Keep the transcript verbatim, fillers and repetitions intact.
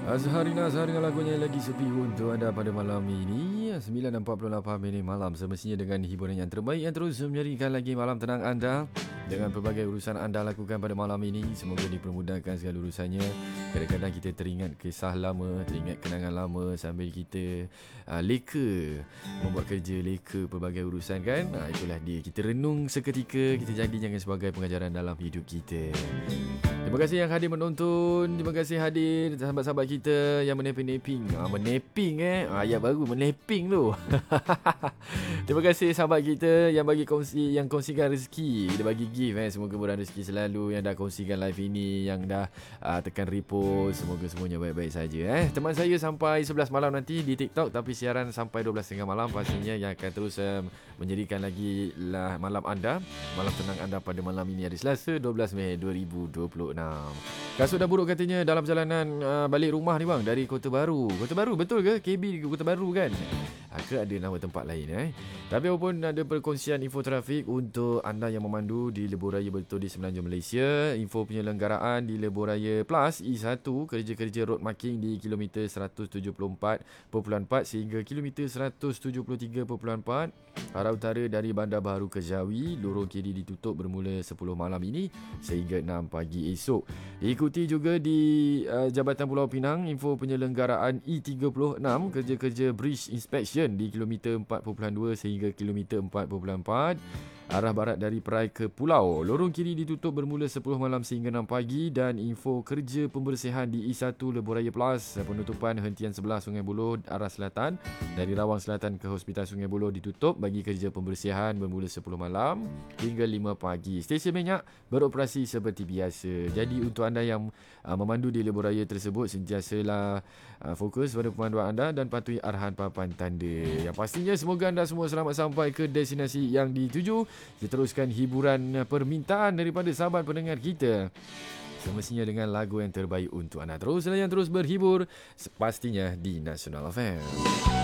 Azharina Azhar dengan lagunya lagi sepi untuk anda pada malam ini sembilan empat puluh lapan minit malam. Semestinya dengan hiburan yang terbaik yang terus menjadikan lagi malam tenang anda dengan pelbagai urusan anda lakukan pada malam ini. Semoga dipermudahkan segala urusannya. Kadang-kadang kita teringat kisah lama, teringat kenangan lama sambil kita uh, leka membuat kerja, leka pelbagai urusan kan. uh, Itulah dia, kita renung seketika, kita jadikan sebagai pengajaran dalam hidup kita. Terima kasih yang hadir menonton. Terima kasih hadir sahabat-sahabat kita yang meneping-neping. Ah, meneping eh. Ayat baru meneping tu. Terima kasih sahabat kita yang bagi kongsi, yang kongsikan rezeki. Dia bagi gift eh. Semoga murah rezeki selalu. Yang dah kongsikan live ini, yang dah uh, tekan repost. Semoga semuanya baik-baik saja eh. Teman saya sampai sebelas malam nanti di TikTok, tapi siaran sampai dua belas tiga puluh malam pastinya, yang akan terus uh, menjadikan lagi lah malam anda, malam tenang anda pada malam ini hari Selasa dua belas Mei dua ribu dua puluh enam. Kasut dah buruk katanya dalam perjalanan uh, balik rumah ni bang, dari Kota Baru. Kota Baru betul ke? K B Kota Baru kan? Ke ada nama tempat lain eh. Tapi apapun, ada perkongsian info trafik untuk anda yang memandu di Lebuh Raya Betul di Semenanjung Malaysia. Info penyelenggaraan di Lebuh Raya Plus E satu, kerja-kerja road marking di kilometer seratus tujuh puluh empat perpuluhan empat sehingga kilometer seratus tujuh puluh tiga perpuluhan empat. Arah utara dari Bandar Baharu ke Jawi, lorong kiri ditutup bermula sepuluh malam ini sehingga enam pagi esok. Ikuti juga di uh, Jabatan Pulau Pinang info penyelenggaraan E tiga puluh enam, kerja-kerja bridge inspection di kilometer empat perpuluhan dua sehingga kilometer empat perpuluhan empat. Arah barat dari Perai ke Pulau, lorong kiri ditutup bermula sepuluh malam sehingga enam pagi. Dan info kerja pembersihan di E satu Lebuh Raya Plus, penutupan hentian sebelah Sungai Buloh arah selatan dari Rawang Selatan ke Hospital Sungai Buloh ditutup bagi kerja pembersihan bermula sepuluh malam hingga lima pagi. Stesen minyak beroperasi seperti biasa. Jadi untuk anda yang uh, memandu di Lebuh Raya tersebut, sentiasalah uh, fokus pada pemanduan anda dan patuhi arahan papan tanda. Yang pastinya semoga anda semua selamat sampai ke destinasi yang dituju. Kita teruskan hiburan permintaan daripada sahabat pendengar kita, semestinya dengan lagu yang terbaik untuk anda. Terus layan, terus berhibur pastinya di Nasional F M.